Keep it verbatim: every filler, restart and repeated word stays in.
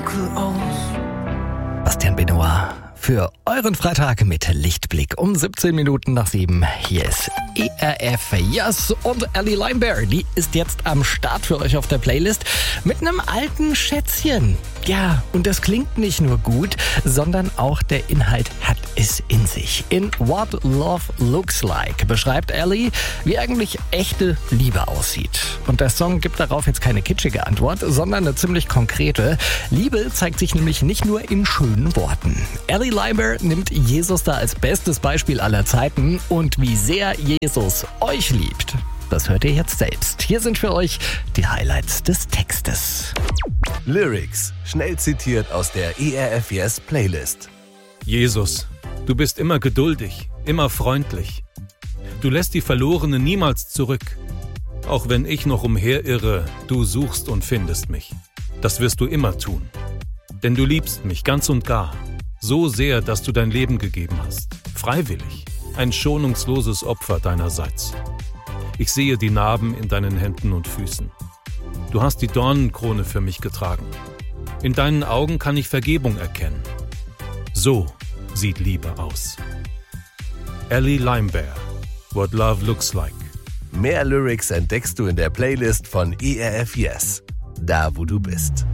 Bastian Benoit für euren Freitag mit Lichtblick um siebzehn Minuten nach sieben. Hier ist E R F Yes und Ellie Limebear, die ist jetzt am Start für euch auf der Playlist mit einem alten Schätzchen. Ja, und das klingt nicht nur gut, sondern auch der Inhalt hat es in sich. In What Love Looks Like beschreibt Ellie, wie eigentlich echte Liebe aussieht. Und der Song gibt darauf jetzt keine kitschige Antwort, sondern eine ziemlich konkrete. Liebe zeigt sich nämlich nicht nur in schönen Worten. Ellie Limebear nimmt Jesus da als bestes Beispiel aller Zeiten und wie sehr Jesus euch liebt. Das hört ihr jetzt selbst. Hier sind für euch die Highlights des Textes. Lyrics, schnell zitiert aus der E R F Yes Playlist. Jesus, du bist immer geduldig, immer freundlich. Du lässt die Verlorenen niemals zurück. Auch wenn ich noch umherirre, du suchst und findest mich. Das wirst du immer tun. Denn du liebst mich ganz und gar. So sehr, dass du dein Leben gegeben hast. Freiwillig. Ein schonungsloses Opfer deinerseits. Ich sehe die Narben in deinen Händen und Füßen. Du hast die Dornenkrone für mich getragen. In deinen Augen kann ich Vergebung erkennen. So sieht Liebe aus. Ellie Limebear, What Love Looks Like. Mehr Lyrics entdeckst du in der Playlist von E R F Yes. Da, wo du bist.